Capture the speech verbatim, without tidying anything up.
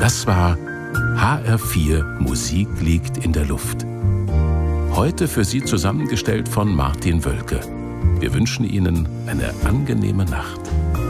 Das war H R vier Musik liegt in der Luft. Heute für Sie zusammengestellt von Martin Wölke. Wir wünschen Ihnen eine angenehme Nacht.